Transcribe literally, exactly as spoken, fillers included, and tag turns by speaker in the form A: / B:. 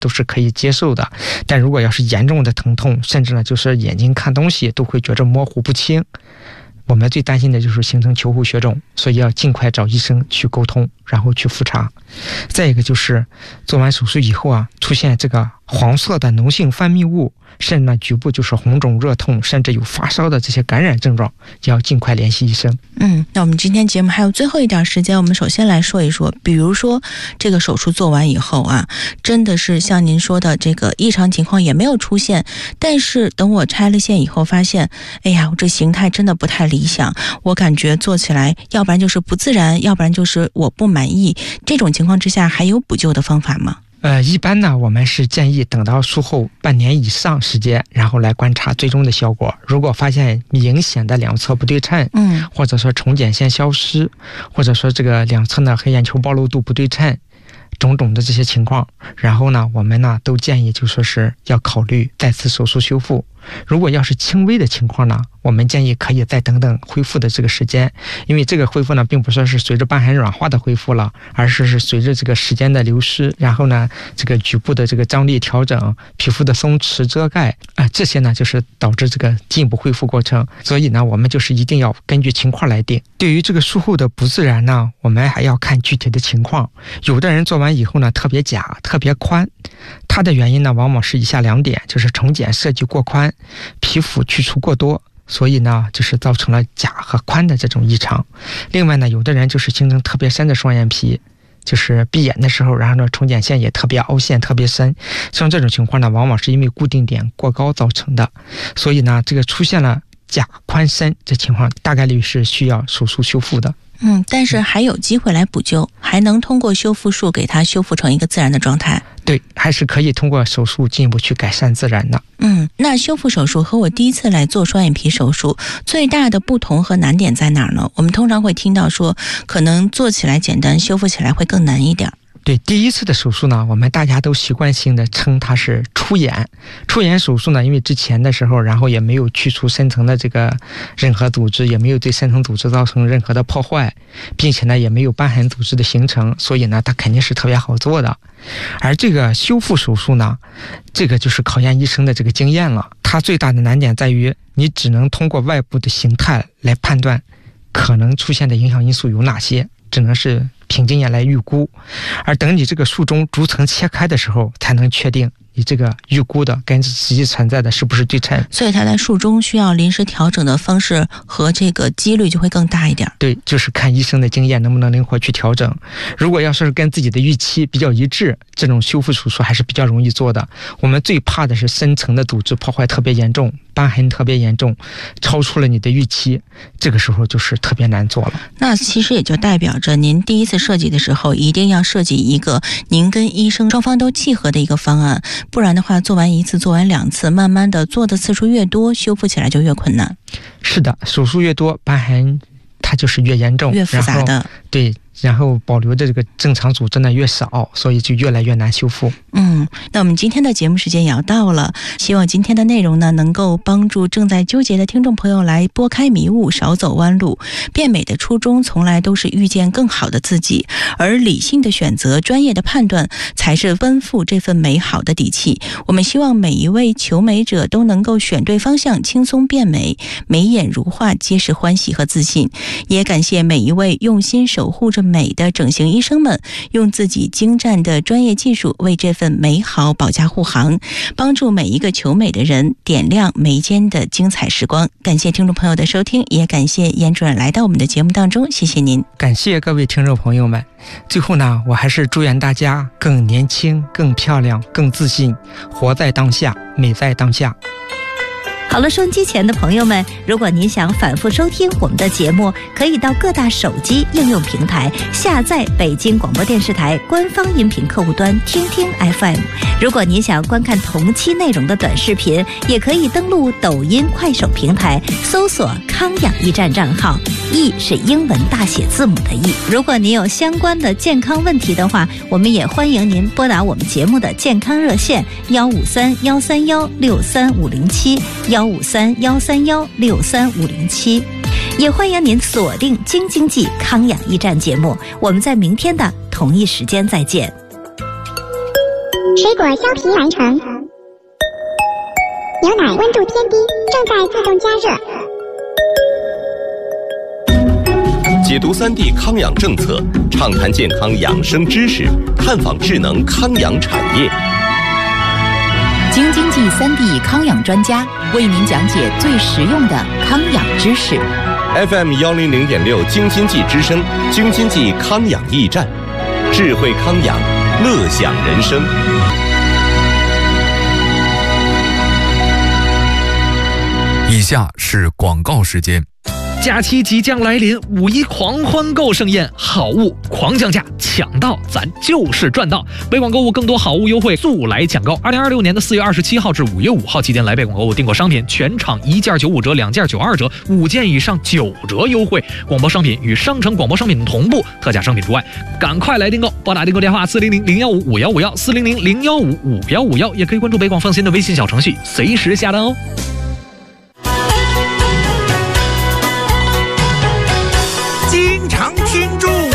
A: 都是可以接受的。但如果要是严重的疼痛，甚至呢就是眼睛看东西都会觉着模糊不清，我们最担心的就是形成球后血肿，所以要尽快找医生去沟通，然后去复查。再一个就是做完手术以后啊，出现这个黄色的脓性分泌物，甚至呢局部就是红肿热痛，甚至有发烧的这些感染症状，也要尽快联系医生。
B: 嗯，那我们今天节目还有最后一点时间，我们首先来说一说，比如说这个手术做完以后啊，真的是像您说的这个异常情况也没有出现，但是等我拆了线以后发现，哎呀，我这形态真的不太理想，我感觉做起来要不然就是不自然，要不然就是我不满意，这种情况之下还有补救的方法吗？
A: 呃，一般呢，我们是建议等到术后半年以上时间，然后来观察最终的效果。如果发现明显的两侧不对称，
B: 嗯，
A: 或者说重睑线消失，或者说这个两侧呢黑眼球暴露度不对称，种种的这些情况，然后呢，我们呢都建议就说是要考虑再次手术修复。如果要是轻微的情况呢，我们建议可以再等等恢复的这个时间，因为这个恢复呢，并不说是随着瘢痕软化的恢复了，而是是随着这个时间的流失，然后呢，这个局部的这个张力调整、皮肤的松弛遮盖啊、呃，这些呢就是导致这个进一步恢复过程。所以呢，我们就是一定要根据情况来定。对于这个术后的不自然呢，我们还要看具体的情况。有的人做完以后呢，特别假、特别宽，它的原因呢，往往是以下两点，就是重睑设计过宽，皮肤去除过多，所以呢就是造成了假和宽的这种异常。另外呢，有的人就是形成特别深的双眼皮，就是闭眼的时候，然后呢重睑线也特别凹陷特别深，像这种情况呢，往往是因为固定点过高造成的。所以呢，这个出现了假宽深这情况，大概率是需要手术修复的。
B: 嗯，但是还有机会来补救，还能通过修复术给它修复成一个自然的状态。
A: 对，还是可以通过手术进一步去改善自然的。
B: 嗯，那修复手术和我第一次来做双眼皮手术最大的不同和难点在哪儿呢？我们通常会听到说，可能做起来简单，修复起来会更难一点。
A: 对，第一次的手术呢，我们大家都习惯性的称它是出眼。出眼手术呢，因为之前的时候，然后也没有去除深层的这个任何组织，也没有对深层组织造成任何的破坏，并且呢，也没有瘢痕组织的形成，所以呢，它肯定是特别好做的。而这个修复手术呢，这个就是考验医生的这个经验了。它最大的难点在于，你只能通过外部的形态来判断可能出现的影响因素有哪些，只能是凭经验来预估，而等你这个术中逐层切开的时候，才能确定你这个预估的跟实际存在的是不是对称。
B: 所以它在术中需要临时调整的方式和这个几率就会更大一点。
A: 对，就是看医生的经验能不能灵活去调整。如果要是跟自己的预期比较一致，这种修复手术还是比较容易做的。我们最怕的是深层的组织破坏特别严重，瘢痕特别严重，超出了你的预期，这个时候就是特别难做了。
B: 那其实也就代表着您第一次设计的时候，一定要设计一个您跟医生双方都契合的一个方案，不然的话，做完一次，做完两次，慢慢的做的次数越多，修复起来就越困难。
A: 是的，手术越多，瘢痕它就是越严重，
B: 越复杂的。
A: 对，然后保留的这个正常组织呢越少，所以就越来越难修复。
B: 嗯，那我们今天的节目时间也要到了，希望今天的内容呢能够帮助正在纠结的听众朋友来拨开迷雾，少走弯路。变美的初衷从来都是遇见更好的自己，而理性的选择、专业的判断才是奔赴这份美好的底气。我们希望每一位求美者都能够选对方向，轻松变美，眉眼如画，皆是欢喜和自信。也感谢每一位用心守护着美的整形医生们，用自己精湛的专业技术为这份美好保驾护航，帮助每一个求美的人点亮眉间的精彩时光。感谢听众朋友的收听，也感谢严主任来到我们的节目当中，谢谢您。
A: 感谢各位听众朋友们。最后呢，我还是祝愿大家更年轻、更漂亮、更自信，活在当下，美在当下。
C: 好了，收音机前的朋友们，如果您想反复收听我们的节目，可以到各大手机应用平台下载北京广播电视台官方音频客户端听听 F M。 如果您想观看同期内容的短视频，也可以登录抖音、快手平台搜索康养驿站账号，驿是英文大写字母的驿。如果您有相关的健康问题的话，我们也欢迎您拨打我们节目的健康热线幺五三幺三幺六三五零七幺五三幺三幺六三五零七，也欢迎您锁定京津冀康养驿站节目。我们在明天的同一时间再见。
D: 水果削皮完成。牛奶温度偏低，正在自动加热。
E: 解读 三 D 康养政策，畅谈健康养生知识，探访智能康养产业。
F: 京津冀 三 D 康养专家为您讲解最实用的康养知识。
E: F M 幺零零点六京津冀之声，京津冀康养驿站，智慧康养，乐享人生。
G: 以下是广告时间。
H: 假期即将来临，五一狂欢购盛宴，好物狂降价，抢到咱就是赚到！北广购物更多好物优惠，速来抢购！二零二六年的四月二十七号至五月五号期间来北广购物订购商品，全场一件九五折，两件九二折，五件以上九折优惠。广播商品与商城广播商品同步，特价商品除外。赶快来订购！拨打订购电话四零零零幺五五幺五幺四零零零幺五五幺五幺，也可以关注北广放心的微信小程序，随时下单哦。
I: 经常听众